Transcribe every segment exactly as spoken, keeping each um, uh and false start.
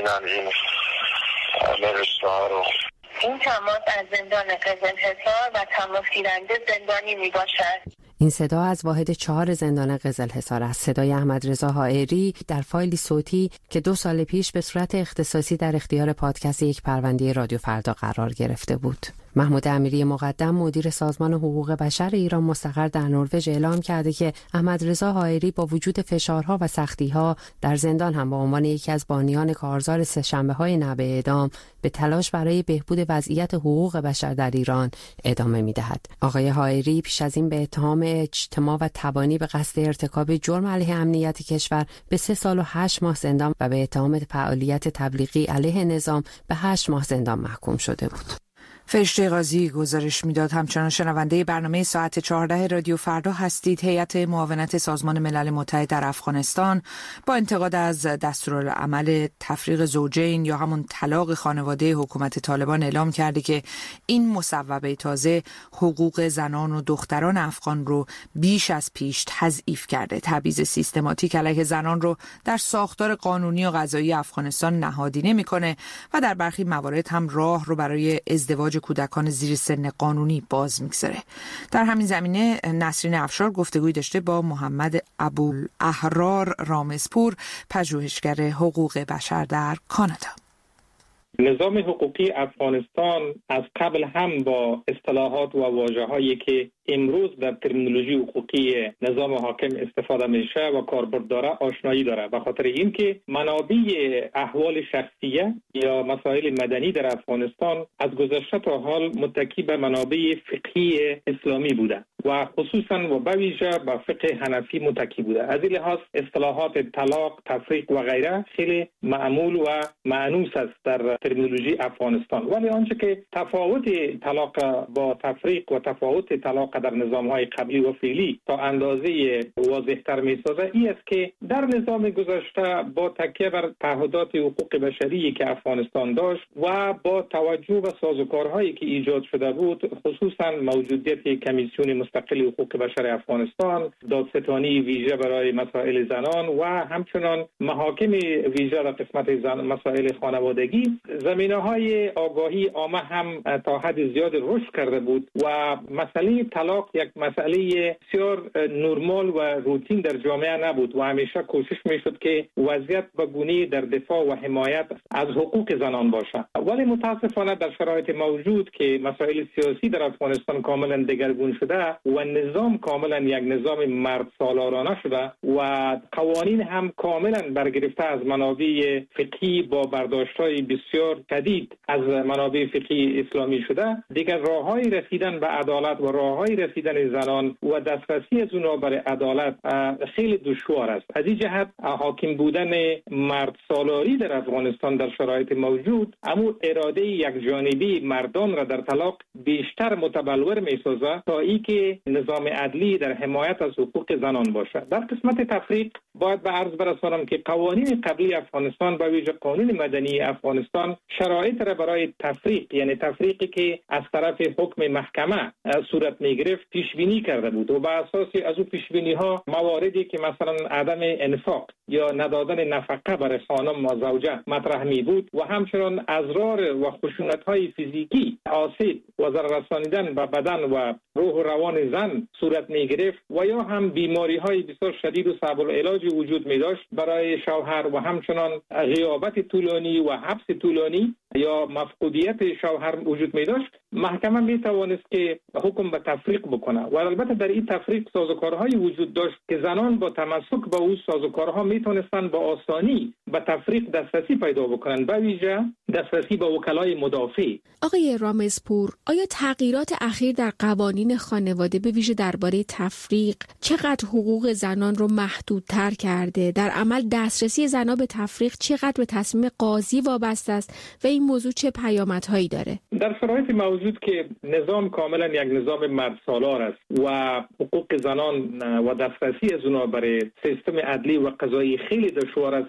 ببینن این نوشته ها رو. این تماس از زندان قزلحصار و تماس گیرنده زندانی می باشد. این صدا از واحد چهار زندان قزلحصار است. صدای احمد رضا حائری در فایلی صوتی که دو سال پیش به صورت اختصاصی در اختیار پادکست یک پرونده رادیو فردا قرار گرفته بود. محمود امیری مقدم مدیر سازمان حقوق بشر ایران مستقر در نروژ اعلام کرده که احمد رضا حائری با وجود فشارها و سختی‌ها در زندان هم با عنوان یکی از بانیان کارزار سه‌شنبه‌های نعب اعدام به تلاش برای بهبود وضعیت حقوق بشر در ایران ادامه می‌دهد. آقای حائری پیش از این به اتهام اجتماع و تبانی به قصد ارتکاب جرم علیه امنیت کشور به سه سال و هشت ماه زندان و به اتهام فعالیت تبلیغی علیه نظام به هشت ماه زندان محکوم شده بود. فرشته قاضی گزارش میداد. همچنان شنونده برنامه ساعت چهارده رادیو فردا هستید. هیئت معاونت سازمان ملل متحد در افغانستان با انتقاد از دستورالعمل تفریق زوجین یا همون طلاق خانواده حکومت طالبان اعلام کرده که این مصوبه تازه حقوق زنان و دختران افغان رو بیش از پیش تضعیف کرده. تبعیض سیستماتیک علیه زنان رو در ساختار قانونی و قضایی افغانستان نهادینه میکنه و در برخی موارد هم راه رو برای ازدواج کودکان زیر سن قانونی باز میگذاره. در همین زمینه نسرین افشار گفتگوی داشته با محمد ابوالاحرار رامزپور، پژوهشگر حقوق بشر در کانادا. نظام حقوقی افغانستان از قبل هم با اصطلاحات و واژه‌هایی که امروز در ترمینولوژی حقوقی نظام حاکم استفاده میشه و کاربرد داره آشنایی داره، به خاطر اینکه منابع احوال شخصیه یا مسائل مدنی در افغانستان از گذشته تا حال متکی به منابع فقهی اسلامی بوده و خصوصا و به ویژه به فقه حنفی متکی بوده. از این لحاظ اصطلاحات طلاق، تفریق و غیره خیلی معمول و مانوس است در ترمینولوژی افغانستان. ولی آنچه که تفاوت طلاق با تفریق و تفاوت طلاق در نظام‌های قبلی و فعلی تا اندازه واضح‌تر می‌سازه این است که در نظام گذشته با تکیه بر تعهدات حقوق بشری که افغانستان داشت و با توجه به سازوکارهایی که ایجاد شده بود، خصوصا موجودیت کمیسیون مستقل حقوق بشر افغانستان، دادستانی ویژه برای مسائل زنان و همچنان محاکم ویژه در قسمت زن مسائل خانوادگی، زمینه‌های آگاهی عامه هم تا حد زیاد رشد کرده بود و مسئله طلاق یک مسئله بسیار نرمال و روتین در جامعه نبود و همیشه کوشش میشد که وضعیت به گونه‌ای در دفاع و حمایت از حقوق زنان باشه. ولی متاسفانه در شرایط موجود که مسائل سیاسی در افغانستان کاملا دگرگون شده و نظام کاملا یک نظام مرد سالارانه شده و قوانین هم کاملا برگرفته از منابع فقهی با برداشت‌های بسیار شدید از منابع فقهی اسلامی شده، دیگر راه‌های رسیدن به عدالت و راه‌های رسیدن زنان و دسترسی از اونها برای عدالت خیلی دشوار است. از این جهت حاکم بودن مرد سالاری در افغانستان در شرایط موجود اما اراده یک جانبی مردان را در طلاق بیشتر متبلور می‌سازد تا اینکه نظام عدلی در حمایت از حقوق زنان باشد. در قسمت تفریق باید به عرض برسانم که قوانین قبلی افغانستان به ویژه قانون مدنی افغانستان شرایط را برای تفریق، یعنی تفریقی که از طرف حکم محکمه صورت میگرفت، پیش بینی کرده بود و بر اساس از او پیش بینی ها مواردی که مثلا عدم انفاق یا ندادن نفقه برای خانم و زوجه مطرح می بود و همچنان اضرار و خشونت های فیزیکی، آسیب و ضرر رسانیدن به بدن و روح و روان زن صورت می گرفت و یا هم بیماری های بسیار شدید و صعب العلاج وجود می داشت برای شوهر و همچنان غیابت طولانی و حبس طولانی یا مفقودیت شوهر وجود می داشت، محکمه می توانست که حکم به تفریق بکنه و البته در این تفریق سازوکارهایی وجود داشت که زنان با تمسک به اون سازوکارها می تونستن با آسانی به تفریق دسترسی پیدا بکنن، به ویژه دسترسی به وکلای مدافع. آقای رامزپور، آیا تغییرات اخیر در قوانین خانواده به ویژه درباره تفریق چقدر حقوق زنان رو محدودتر کرده؟ در عمل دسترسی زنان به تفریق چقدر به تصمیم قاضی وابسته است و این موضوع چه پیامدهایی داره؟ در شرایط موجود که نظام کاملا یک نظام مرد سالار است و حقوق زنان و دسترسی از اونها برای سیستم عدلی و قضایی خیلی دشوار است، تفریق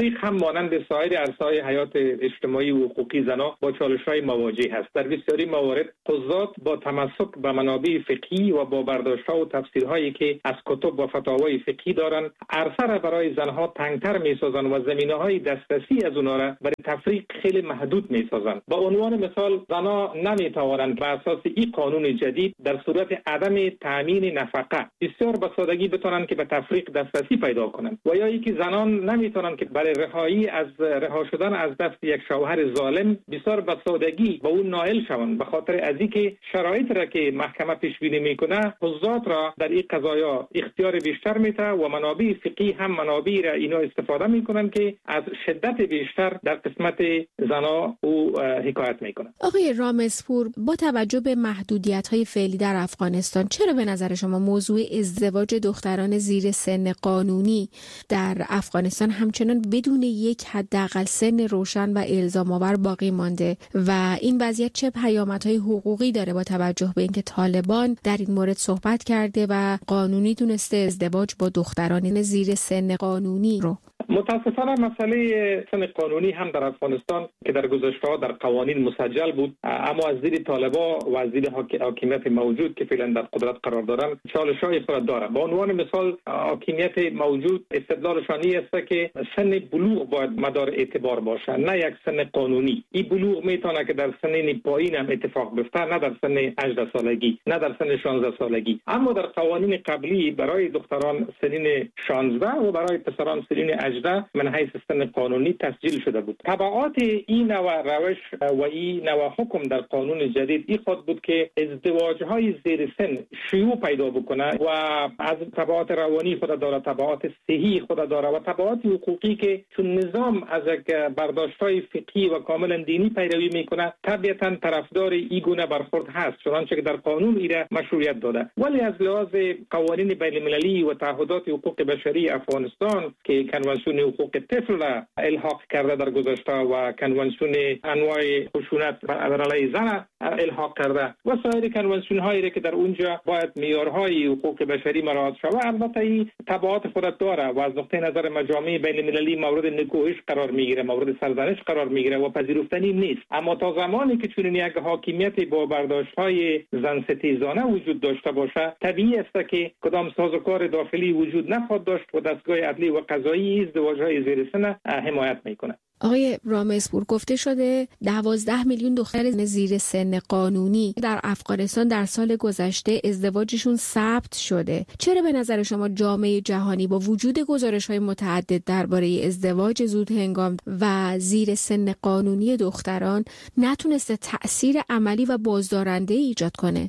تفریق هم مانند سایر عرصه‌های حیات اجتماعی و حقوقی زنان با چالش‌های مواجه است. در بسیاری موارد قضات با تمسک به منابع فقهی و با برداشت‌ها و تفسیرهایی که از کتب و فتاوای فقهی دارند، عرصه را برای زنها تنگتر می‌سازند و زمینه‌های دسترسی از اونها را برای تفریق خیلی محدود می‌سازند. با عنوان مثال، زنها نمی‌توانند بر اساس این قانون جدید در صورت عدم تامین نفقه بسیار به سادگی بتوانند که به تفریق دسترسی پیدا کنند، و یا اینکه زنان نمی‌توانند که برای رهایی از رها شدن از دست یک شوهر ظالم بسیار به سادگی به اون نائل شوند، به خاطر از اینکه شرایط را که محکمه پیش بینی میکنه قضات را در این قضایا اختیار بیشتر میده و منابع فقهی هم منابع را اینا استفاده میکنن که از شدت بیشتر در قسمت زنا او حکایت میکنن. آقای رامزپور، با توجه به محدودیت‌های فعلی در افغانستان، چرا به نظر شما موضوع ازدواج دختران زیر سن قانونی در افغانستان همچنان بدون یک حداقل سن روشن و الزام آور باقی مانده و این وضعیت چه پیامدهای حقوقی داره با توجه به اینکه طالبان در این مورد صحبت کرده و قانونی دونسته ازدواج با دختران زیر سن قانونی رو؟ متاسفانه مسئله سن قانونی هم در افغانستان که در گذشته در قوانین مسجل بود، اما از دید طالبا و از دید حاکمیت موجود که فعلا در قدرت قرار دارند چالش‌های خود دارند. به عنوان مثال، حاکمیت موجود استدلالشان است که سن بلوغ باید مدار اعتبار باشه، نه یک سن قانونی. این بلوغ میتونه که در سن پایین هم اتفاق بیفته، نه در سن هجده سالگی، نه در سن شانزده سالگی. اما در قوانین قبلی برای دختران سنین شانزده و برای پسران سنین هجده من حیث سن قانونی تسجیل شده بود. تبعات این نوع روش و این نوع حکم در قانون جدید این خود بود که ازدواج‌های زیر سن شیوع پیدا بکنه و از تبعات روانی خود داره، تبعات صحی خود داره و تبعات حقوقی که چون نظام از یک برداشت‌های فقهی و کاملا دینی پیروی میکنه طبیعتاً طرفدار این گونه برخورد هست، چنانچه که در قانون ایره مشروعیت داده. ولی از لحاظ قوانین بین‌المللی و تعهدات حقوق بشری افغانستان که کنوانسیون حقوق طفل را الحاق کرده در گذشته و کنوانسیون انواع خشونت بر علیه زن الحاق کرده و سایر کنوانسیون هایی که در اونجا باید معیارهای حقوق بشری مراعات شود، البته این تبعات خودت داره و از نقطه نظر مجامع بین المللی مورد نکوهش قرار میگیره، مورد سرزنش قرار میگیره و پذیرفتنی نیست. اما تا زمانی که چنین یک حاکمیت با برداشت‌های زن ستیزانه وجود داشته باشه، طبیعی است که کدام سازوکار داخلی وجود نخواهد داشت و دستگاه عدلی و قضایی ازدواج‌های زیر سن حمایت میکنه. آقای رامزپور، گفته شده دوازده میلیون دختر زیر سن قانونی در افغانستان در سال گذشته ازدواجشون ثبت شده. چرا به نظر شما جامعه جهانی با وجود گزارش‌های متعدد درباره ازدواج زود هنگام و زیر سن قانونی دختران نتونسته تأثیر عملی و بازدارنده ایجاد کنه؟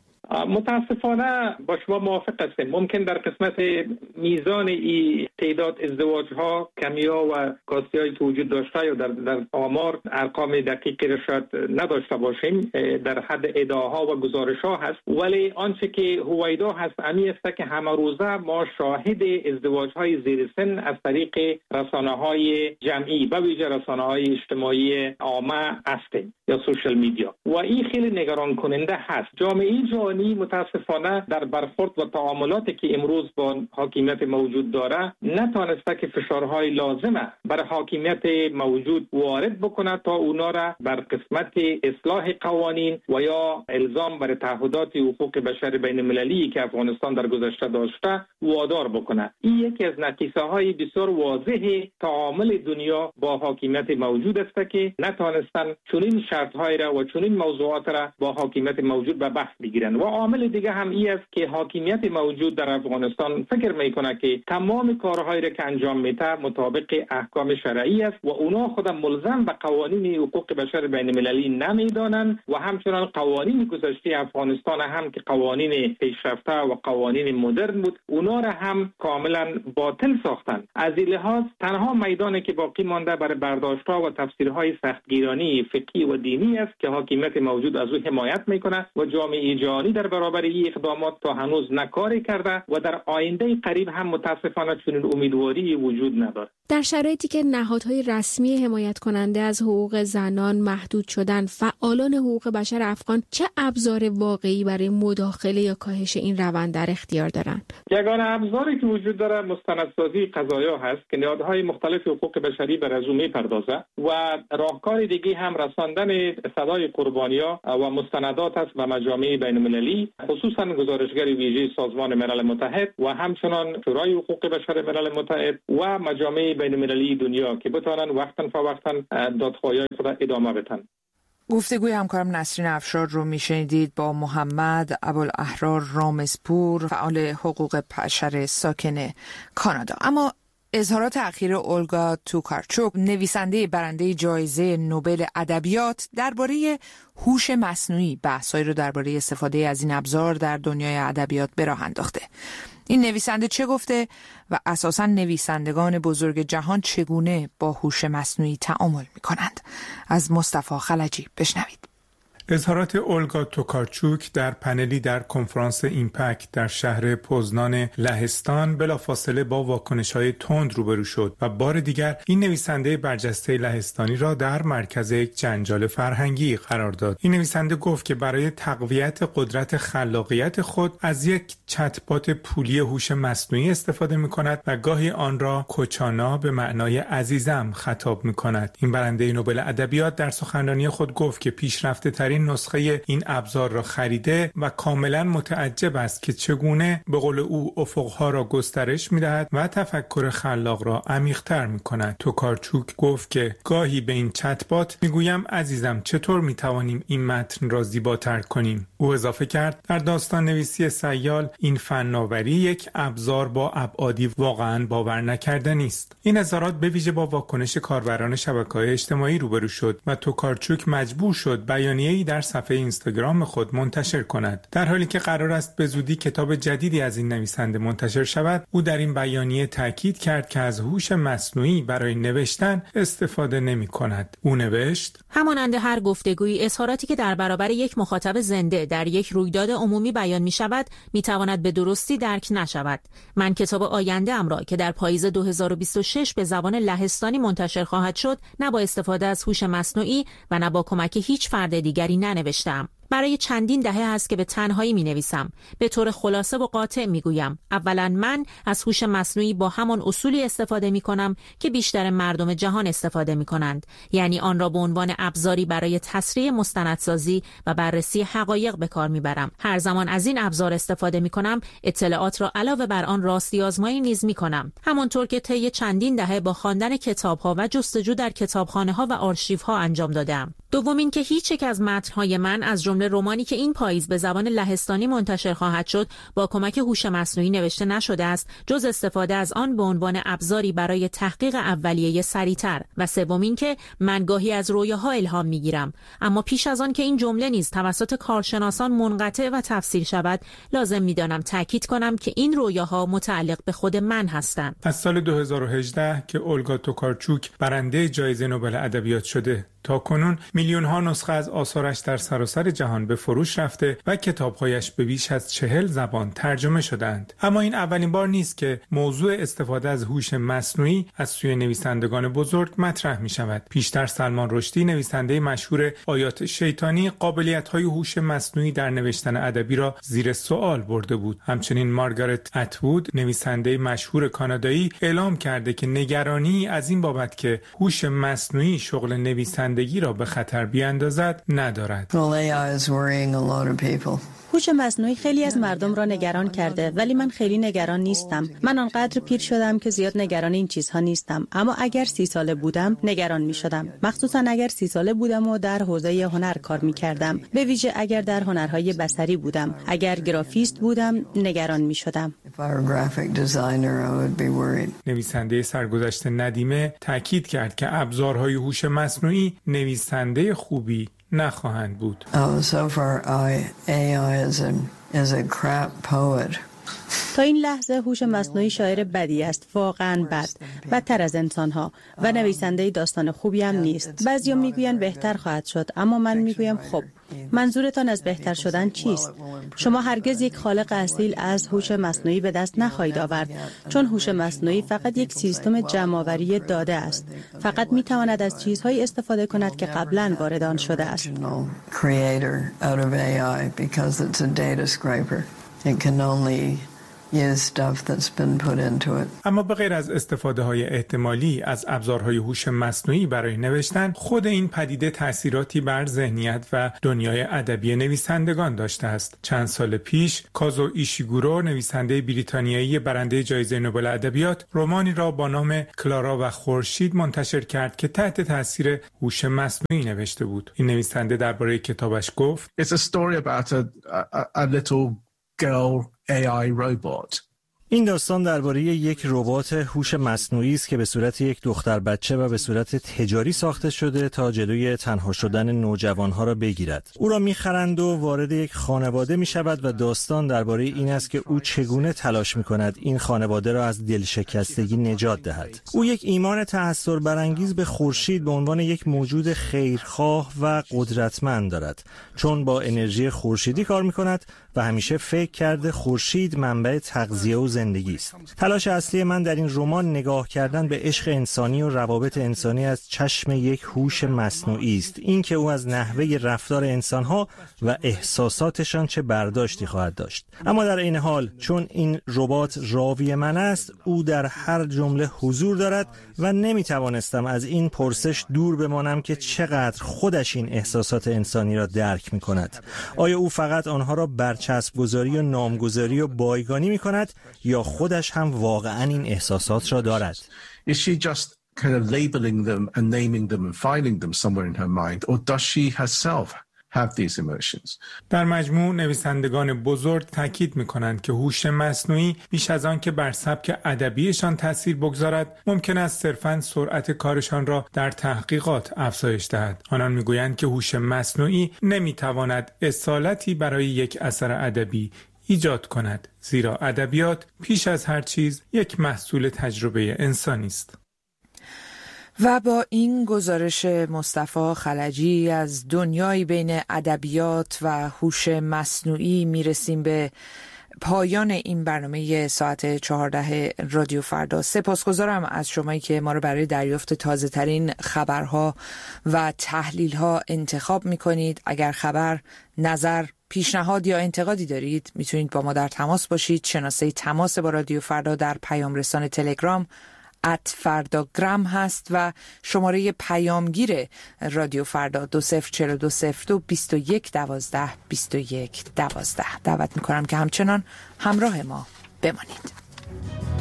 متاسفانه با شما موافق هستیم. ممکن در قسمت میزان ای تعداد ازدواج ها کمی ها و کاستی هایی که وجود داشته یا در, در آمار ارقام دقیقی را شاید نداشته باشیم، در حد ادعاها و گزارش ها هست، ولی آنچه که هویدا هست امی است که همه روزه ما شاهد ازدواج های زیر سن از طریق رسانه های جمعی و ویژه رسانه های اجتماعی عامه هستیم یا سوشال میدیا و این خیلی نگران کننده هست. جامعه جهانی متاسفانه در برخورد و تعاملاتی که امروز با حاکمیت موجود داره نتوانسته که فشارهای لازمه برای حاکمیت موجود وارد بکنه تا اونا را بر قسمت اصلاح قوانین و یا الزام بر تعهدات حقوق بشر بین المللی که افغانستان در گذشته داشته وادار بکنه. این یکی از نقیصه های بسیار واضح تعامل دنیا با حاکمیت موجود است که نتوانستن چنین شرط های را و چنین موضوعات را با حاکمیت موجود به بحث بگیرن. و عامل دیگه هم این است که حاکمیت موجود در افغانستان فکر میکنه که تمام کارهایی را که انجام میده مطابق احکام شرعی است و اونا خود ملزم به قوانین حقوق بشر بین المللی نمیدانند و همچنان قوانین گذشته افغانستان هم که قوانین پیشرفته و قوانین مدرن بود اونا را هم کاملا باطل ساختن. از این لحاظ تنها میدانی که باقی مانده برای برداشت‌ها و تفسیرهای سختگیرانه فقهی و دینی است که حاکمیت موجود از او حمایت میکنه و جامعه جهانی در برابر این اقدامات تا هنوز نکاری کرده و در آینده قریب هم متاسفانه چنین امیدواری وجود نداره. در شرایطی که نهادهای رسمی حمایت کننده از حقوق زنان محدود شدن، فعالان حقوق بشر افغان چه ابزار واقعی برای مداخله یا کاهش این روند در اختیار دارند؟ یگانه ابزاری که وجود داره مستندسازی قضایا هست که نهادهای مختلف حقوق بشری بر از او میپردازه و راهکار دیگه هم رساندن صدای قربانی‌ها و مستندات است به مجامع بین‌المللی، خصوصا گزارشگر ویژه سازمان ملل متحد و همچنان شورای حقوق بشر ملل متحد و مجامع بین‌المللی دنیا که بتوانند وقتاً فوقتاً دادخواهی‌های خود ادامه بدن. گفتگوی همکارم نسرین افشار رو میشنیدید با محمد ابوالاحرار رامزپور، فعال حقوق بشر ساکن کانادا. اما اظهارات اخیر اولگا توکارچوک، نویسنده برنده جایزه نوبل ادبیات، درباره هوش مصنوعی بحثایی رو درباره استفاده از این ابزار در دنیای ادبیات به راه انداخته. این نویسنده چه گفته و اساساً نویسندگان بزرگ جهان چگونه با هوش مصنوعی تعامل می‌کنند؟ از مصطفی خلجی بشنوید. اظهارات اولگا توکارچوک در پنلی در کنفرانس ایمپکت در شهر پوزنان لهستان بلافاصله با واکنش‌های تند روبرو شد و بار دیگر این نویسنده برجسته لهستانی را در مرکز یک جنجال فرهنگی قرار داد. این نویسنده گفت که برای تقویت قدرت خلاقیت خود از یک چت‌بات پولی هوش مصنوعی استفاده می‌کند و گاهی آن را کوچانا به معنای عزیزم خطاب می‌کند. این برنده نوبل ادبیات در سخنرانی خود گفت که پیشرفته‌ترین نسخه این ابزار را خریده و کاملا متعجب است که چگونه به قول او افقها را گسترش می‌دهد و تفکر خلاق را عمیق‌تر می‌کند. توکارچوک گفت که گاهی به این چت‌بات میگویم عزیزم چطور می‌توانیم این متن را زیباتر کنیم. او اضافه کرد در داستان نویسی سیال این فناوری یک ابزار با ابعادی واقعاً باور نکردنی است. این اظهارات به ویژه با واکنش کاربران شبکه‌های اجتماعی روبرو شد و توکارچوک مجبور شد بیانیه‌ای در صفحه اینستاگرام خود منتشر کند. در حالی که قرار است به زودی کتاب جدیدی از این نویسنده منتشر شود، او در این بیانیه تاکید کرد که از هوش مصنوعی برای نوشتن استفاده نمی‌کند. او نوشت: همانند هر گفتگویی، اظهاراتی که در برابر یک مخاطب زنده در یک رویداد عمومی بیان می‌شود، می‌تواند به درستی درک نشود. من کتاب آینده ام را که در پاییز دو هزار و بیست و شش به زبان لهستانی منتشر خواهد شد، نه با استفاده از هوش مصنوعی و نه با کمک هیچ فرد دیگری ننوشتم. برای چندین دهه است که به تنهایی می نویسم. به طور خلاصه و قاطع می گویم. اولا من از هوش مصنوعی با همان اصولی استفاده می کنم که بیشتر مردم جهان استفاده می کنند. یعنی آن را به عنوان ابزاری برای تسریع مستندسازی و بررسی حقایق به کار می برم. هر زمان از این ابزار استفاده می کنم، اطلاعات را علاوه بر آن راستی آزمایی نیز می کنم. همانطور که طی چندین دهه با خواندن کتاب‌ها و جستجو در کتابخانه‌ها و آرشیوها انجام دادم. دومین که هیچ یک از متن‌های من از جمله رمانی که این پاییز به زبان لهستانی منتشر خواهد شد با کمک هوش مصنوعی نوشته نشده است جز استفاده از آن به عنوان ابزاری برای تحقیق اولیه سریعتر. و سومین که من گاهی از رویاها الهام میگیرم، اما پیش از آن که این جمله نیز توسط کارشناسان منقطع و تفسیر شود لازم میدانم تاکید کنم که این رویاها متعلق به خود من هستند. از سال دو هزار و هجده که اولگا توکارچوک برنده جایزه نوبل ادبیات شده تا کنون میلیون ها نسخه از آثارش در سراسر جهان به فروش رفته و کتاب‌هایش به بیش از چهل زبان ترجمه شدند. اما این اولین بار نیست که موضوع استفاده از هوش مصنوعی از سوی نویسندگان بزرگ مطرح می شود. پیشتر سلمان رشدی، نویسنده مشهور آیات شیطانی، قابلیت‌های هوش مصنوعی در نوشتن ادبی را زیر سوال برده بود. همچنین مارگارت اتوود، نویسنده مشهور کانادایی، اعلام کرده که نگرانی از این بابت که هوش مصنوعی شغل نویسندگی را به خطر بیاندازد ندارد. هوش مصنوعی خیلی از مردم را نگران کرده، ولی من خیلی نگران نیستم. من آنقدر پیر شدم که زیاد نگران این چیزها نیستم، اما اگر سی ساله بودم نگران می شدم. مخصوصا اگر سی ساله بودم و در حوزه هنر کار می کردم. به ویژه اگر در هنرهای بصری بودم. اگر گرافیست بودم نگران می شدم. نویسنده سرگذشت ندیمه تاکید کرد که ابزارهای هوش مصنوعی نویسنده خوبی نخواهند بود. Oh, so far I, A I is a, is a crap poet. تا این لحظه هوش مصنوعی شاعر بدی است، واقعاً بد، بدتر از انسان‌ها و نویسنده داستان خوبی هم نیست. بعضیا میگویند بهتر خواهد شد، اما من میگویم خب منظورتان از بهتر شدن چیست؟ شما هرگز یک خالق اصیل از هوش مصنوعی به دست نخواهید آورد، چون هوش مصنوعی فقط یک سیستم جمع‌آوری داده است. فقط میتواند از چیزهایی استفاده کند که قبلاً وارد آن شده است. اما به غیر از استفاده های احتمالی از ابزارهای هوش مصنوعی برای نوشتن، خود این پدیده تأثیراتی بر ذهنیت و دنیای ادبی نویسندگان داشته است. چند سال پیش کازو ایشیگورو، نویسنده بریتانیایی برنده جایزه نوبل ادبیات، رمانی را با نام کلارا و خورشید منتشر کرد که تحت تاثیر هوش مصنوعی نوشته بود. این نویسنده درباره کتابش گفت: It's a story about a, a, a little girl ای آی robot. این داستان درباره یک ربات هوش مصنوعی است که به صورت یک دختر بچه و به صورت تجاری ساخته شده تا جلوی تنها شدن نوجوانها را بگیرد. او را می‌خرند و وارد یک خانواده می‌شود و داستان درباره این است که او چگونه تلاش می‌کند این خانواده را از دلشکستگی نجات دهد. او یک ایمان تأثیر برانگیز به خورشید به عنوان یک موجود خیرخواه و قدرتمند دارد، چون با انرژی خورشیدی کار می‌کند و همیشه فکر کرده خورشید منبع تغذیه و زندگی است. تلاش اصلی من در این رمان نگاه کردن به عشق انسانی و روابط انسانی از چشم یک هوش مصنوعی است. این که او از نحوه رفتار انسانها و احساساتشان چه برداشتی خواهد داشت. اما در این حال چون این ربات راوی من است، او در هر جمله حضور دارد و نمیتوانستم از این پرسش دور بمانم که چقدر خودش این احساسات انسانی را درک میکند. آیا او فقط آنها را برچسب گذاری و نامگذاری و بایگانی میکند یا خودش هم واقعا این احساسات را دارد؟ Is she just kind of labeling them and naming them and filing them somewhere in her mind, or does she herself have these emotions? در مجموع نویسندگان بزرگ تاکید می‌کنند که هوش مصنوعی بیش از آن که بر سبک ادبیشان تأثیر بگذارد، ممکن است صرفاً سرعت کارشان را در تحقیقات افزایش دهد. آنان می‌گویند که هوش مصنوعی نمی‌تواند اصالتی برای یک اثر ادبی ایجاد کند، زیرا ادبیات پیش از هر چیز یک محصول تجربه انسانی است. و با این گزارش مصطفی خلجی از دنیای بین ادبیات و هوش مصنوعی میرسیم به پایان این برنامه ساعت چهارده رادیو فردا. سپاسگزارم از شمایی که ما رو برای دریافت تازه ترین خبرها و تحلیل ها انتخاب میکنید. اگر خبر، نظر، پیشنهاد یا انتقادی دارید میتونید با ما در تماس باشید. شناسه تماس با رادیو فردا در پیام رسان تلگرام ات فرداگرام هست و شماره پیامگیر رادیو فردا دو صفر چهار دو صفر دو بیست و یک دوازده بیست و یک دوازده. دعوت میکنم که همچنان همراه ما بمانید.